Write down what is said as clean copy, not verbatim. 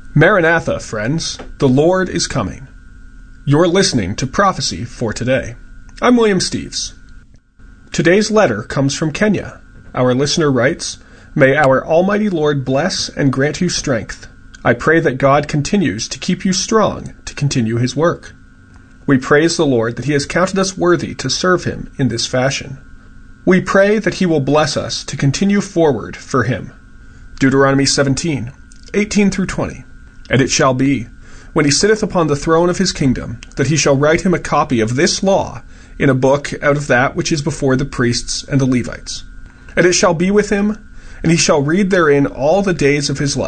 Maranatha, friends, the Lord is coming. You're listening to Prophecy for Today. I'm William Steves. Today's letter comes from Kenya. Our listener writes, "May our Almighty Lord bless and grant you strength. I pray that God continues to keep you strong to continue his work. We praise the Lord that he has counted us worthy to serve him in this fashion. We pray that he will bless us to continue forward for him." Deuteronomy 17, 18 through 20. "And it shall be, when he sitteth upon the throne of his kingdom, that he shall write him a copy of this law in a book out of that which is before the priests and the Levites. And it shall be with him, and he shall read therein all the days of his life.